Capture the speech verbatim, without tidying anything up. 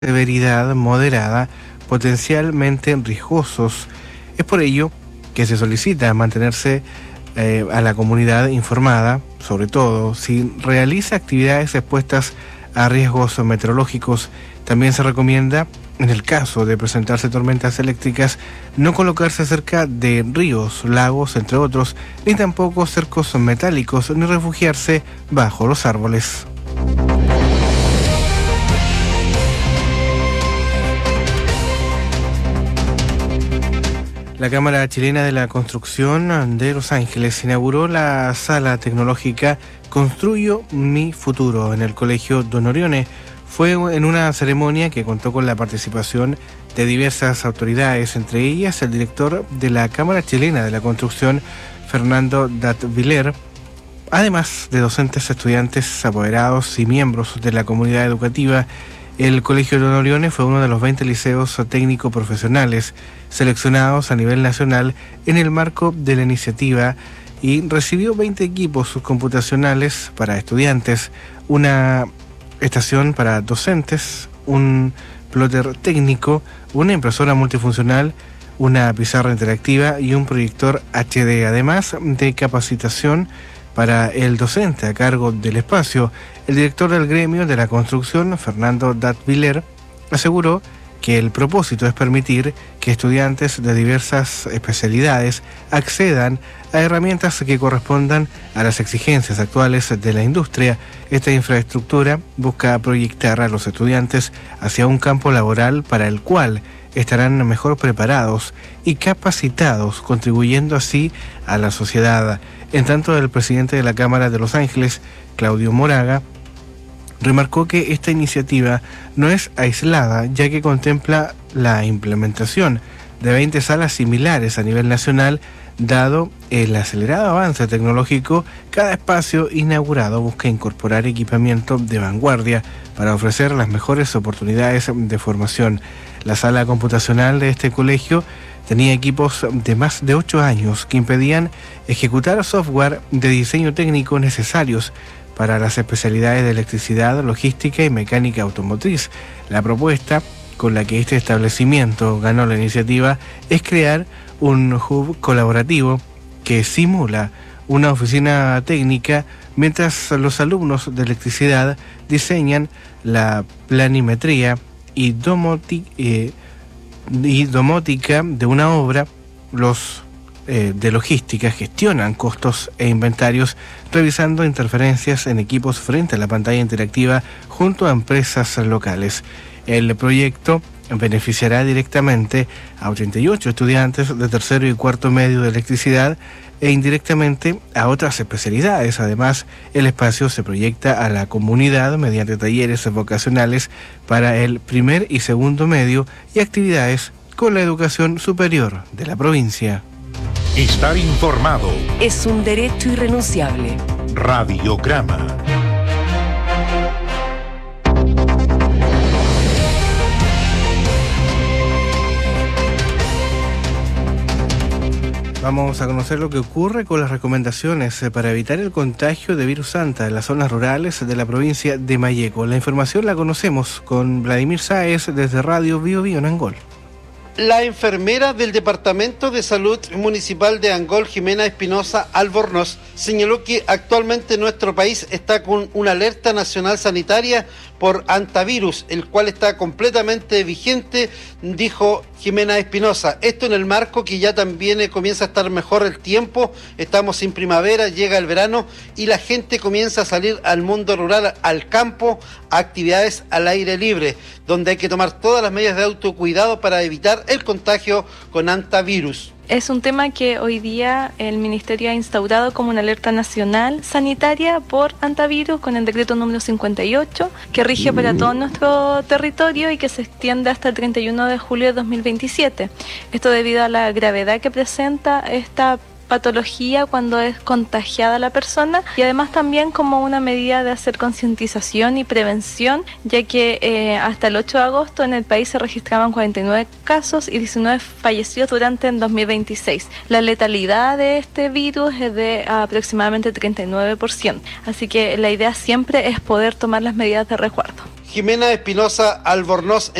severidad moderada, potencialmente riesgosos. Es por ello que se solicita mantenerse eh, a la comunidad informada, sobre todo si realiza actividades expuestas a riesgos meteorológicos. También se recomienda, en el caso de presentarse tormentas eléctricas, no colocarse cerca de ríos, lagos, entre otros, ni tampoco cercos metálicos, ni refugiarse bajo los árboles. La Cámara Chilena de la Construcción de Los Ángeles inauguró la sala tecnológica Construyo mi Futuro en el Colegio Don Orione. Fue en una ceremonia que contó con la participación de diversas autoridades, entre ellas el director de la Cámara Chilena de la Construcción, Fernando Datviller, además de docentes, estudiantes, apoderados y miembros de la comunidad educativa. El Colegio Don Orione fue uno de los veinte liceos técnico-profesionales seleccionados a nivel nacional en el marco de la iniciativa y recibió veinte equipos computacionales para estudiantes, una estación para docentes, un plotter técnico, una impresora multifuncional, una pizarra interactiva y un proyector H D, además de capacitación para el docente a cargo del espacio. El director del gremio de la construcción, Fernando Datviller, aseguró que el propósito es permitir que estudiantes de diversas especialidades accedan a herramientas que correspondan a las exigencias actuales de la industria. Esta infraestructura busca proyectar a los estudiantes hacia un campo laboral para el cual estarán mejor preparados y capacitados, contribuyendo así a la sociedad. En tanto, el presidente de la Cámara de Los Ángeles, Claudio Moraga, remarcó que esta iniciativa no es aislada, ya que contempla la implementación de veinte salas similares a nivel nacional. Dado el acelerado avance tecnológico, cada espacio inaugurado busca incorporar equipamiento de vanguardia para ofrecer las mejores oportunidades de formación. La sala computacional de este colegio tenía equipos de más de ocho años que impedían ejecutar software de diseño técnico necesarios para las especialidades de electricidad, logística y mecánica automotriz. La propuesta con la que este establecimiento ganó la iniciativa es crear un hub colaborativo que simula una oficina técnica mientras los alumnos de electricidad diseñan la planimetría y, domoti- eh, y domótica de una obra. Los eh, de logística gestionan costos e inventarios revisando interferencias en equipos frente a la pantalla interactiva junto a empresas locales. El proyecto beneficiará directamente a ochenta y ocho estudiantes de tercero y cuarto medio de electricidad e indirectamente a otras especialidades. Además, el espacio se proyecta a la comunidad mediante talleres vocacionales para el primer y segundo medio y actividades con la educación superior de la provincia. Estar informado es un derecho irrenunciable. Radiograma. Vamos a conocer lo que ocurre con las recomendaciones para evitar el contagio de virus Santa en las zonas rurales de la provincia de Malleco. La información la conocemos con Vladimir Sáez desde Radio Bio Bio en Angol. La enfermera del Departamento de Salud Municipal de Angol, Jimena Espinosa Albornoz, señaló que actualmente nuestro país está con una alerta nacional sanitaria por antivirus, el cual está completamente vigente, dijo Jimena Espinosa. Esto en el marco que ya también eh, comienza a estar mejor el tiempo, estamos en primavera, llega el verano y la gente comienza a salir al mundo rural, al campo, a actividades al aire libre, donde hay que tomar todas las medidas de autocuidado para evitar el contagio con antivirus. Es un tema que hoy día el Ministerio ha instaurado como una alerta nacional sanitaria por antivirus con el decreto número cincuenta y ocho, que rige para todo nuestro territorio y que se extiende hasta el treinta y uno de julio de dos mil veintisiete. Esto debido a la gravedad que presenta esta patología cuando es contagiada la persona y además también como una medida de hacer concientización y prevención, ya que eh, hasta el ocho de agosto en el país se registraban cuarenta y nueve casos y diecinueve fallecidos durante el dos mil veintiséis. La letalidad de este virus es de aproximadamente treinta y nueve por ciento, así que la idea siempre es poder tomar las medidas de resguardo. Jimena Espinosa Albornoz